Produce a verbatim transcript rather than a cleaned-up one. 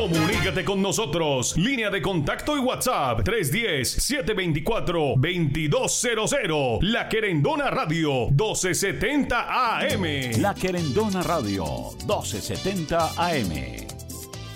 Comunícate con nosotros. Línea de contacto y WhatsApp tres uno cero, siete dos cuatro, dos dos cero cero. La Querendona Radio doce setenta A M. La Querendona Radio doce setenta A M.